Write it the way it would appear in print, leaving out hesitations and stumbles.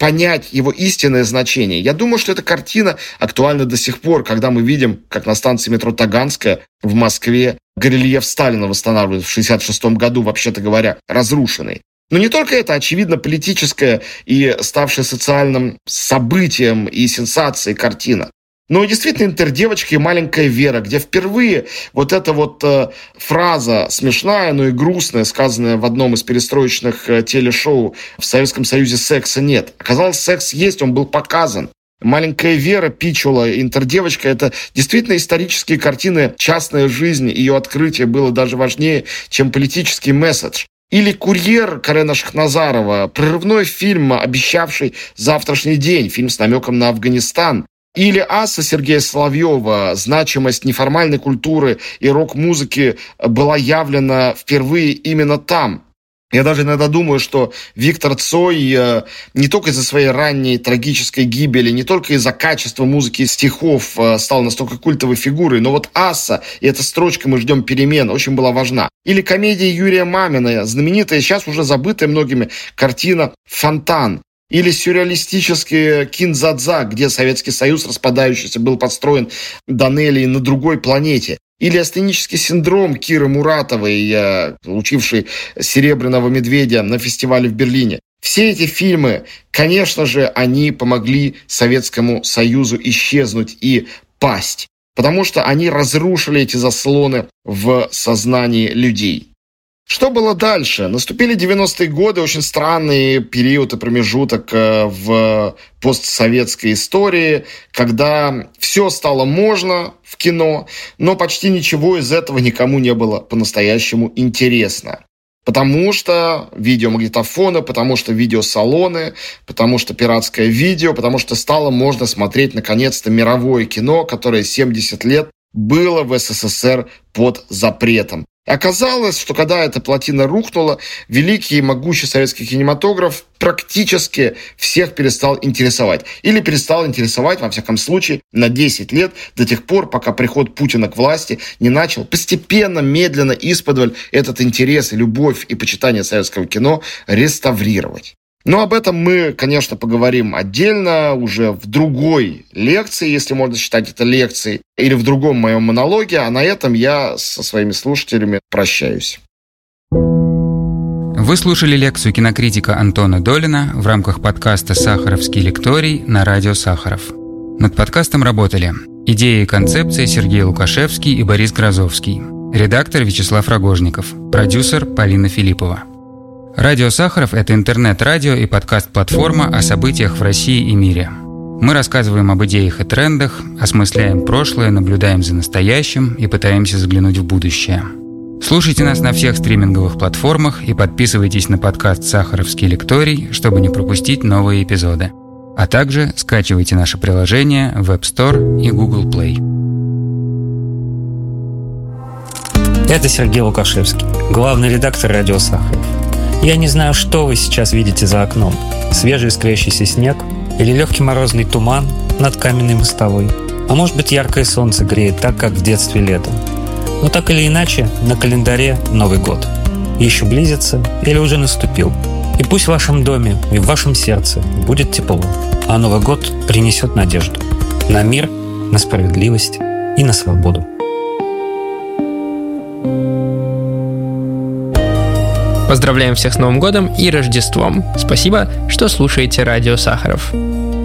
понять его истинное значение. Я думаю, что эта картина актуальна до сих пор, когда мы видим, как на станции метро Таганская в Москве горельеф Сталина восстанавливают в 1966 году, вообще-то говоря, разрушенный. Но не только это, очевидно, политическая и ставшая социальным событием и сенсацией картина. Но действительно «Интердевочка» и «Маленькая Вера», где впервые вот эта вот фраза смешная, но и грустная, сказанная в одном из перестроечных телешоу в Советском Союзе «Секса нет». Оказалось, секс есть, он был показан. «Маленькая Вера», Пичула, «Интердевочка» — это действительно исторические картины, частная жизнь, ее открытие было даже важнее, чем политический месседж. Или «Курьер» Карена Шахназарова, прорывной фильм, обещавший завтрашний день, фильм с намеком на Афганистан. Или «Аса» Сергея Соловьева, значимость неформальной культуры и рок-музыки была явлена впервые именно там. Я даже иногда думаю, что Виктор Цой не только из-за своей ранней трагической гибели, не только из-за качества музыки и стихов стал настолько культовой фигурой, но вот «Аса» и эта строчка «Мы ждем перемен» очень была важна. Или комедия Юрия Мамина, знаменитая, сейчас уже забытая многими, картина «Фонтан». Или сюрреалистический «Кин-дза-дза», где Советский Союз, распадающийся, был построен Данелией на другой планете. Или астенический синдром Киры Муратовой, получившей «Серебряного медведя» на фестивале в Берлине. Все эти фильмы, конечно же, они помогли Советскому Союзу исчезнуть и пасть, потому что они разрушили эти заслоны в сознании людей. Что было дальше? Наступили 90-е годы, очень странный период и промежуток в постсоветской истории, когда все стало можно в кино, но почти ничего из этого никому не было по-настоящему интересно. Потому что видеомагнитофоны, потому что видеосалоны, потому что пиратское видео, потому что стало можно смотреть, наконец-то, мировое кино, которое 70 лет было в СССР под запретом. Оказалось, что когда эта плотина рухнула, великий и могучий советский кинематограф практически всех перестал интересовать. Или перестал интересовать, во всяком случае, на 10 лет, до тех пор, пока приход Путина к власти не начал постепенно, медленно, исподволь этот интерес, и любовь и почитание советского кино реставрировать. Но об этом мы, конечно, поговорим отдельно, уже в другой лекции, если можно считать это лекцией, или в другом моем монологе, а на этом я со своими слушателями прощаюсь. Вы слушали лекцию кинокритика Антона Долина в рамках подкаста «Сахаровский лекторий» на радио Сахаров. Над подкастом работали идеи и концепции Сергей Лукашевский и Борис Грозовский, редактор Вячеслав Рогожников, продюсер Полина Филиппова. Радио Сахаров – это интернет-радио и подкаст-платформа о событиях в России и мире. Мы рассказываем об идеях и трендах, осмысляем прошлое, наблюдаем за настоящим и пытаемся заглянуть в будущее. Слушайте нас на всех стриминговых платформах и подписывайтесь на подкаст «Сахаровский лекторий», чтобы не пропустить новые эпизоды. А также скачивайте наше приложение в App Store и Google Play. Это Сергей Лукашевский, главный редактор радио Сахаров. Я не знаю, что вы сейчас видите за окном. Свежий искрящийся снег или легкий морозный туман над каменной мостовой. А может быть, яркое солнце греет так, как в детстве летом. Но так или иначе, на календаре Новый год. Еще близится или уже наступил. И пусть в вашем доме и в вашем сердце будет тепло, а Новый год принесет надежду. На мир, на справедливость и на свободу. Поздравляем всех с Новым годом и Рождеством. Спасибо, что слушаете радио Сахаров.